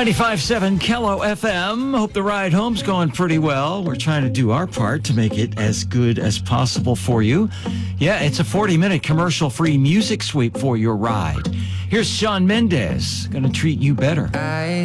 95.7 Kello FM. Hope the ride home's going pretty well. We're trying to do our part to make it as good as possible for you. Yeah, it's a 40-minute commercial-free music sweep for your ride. Here's Shawn Mendes, going to treat you better.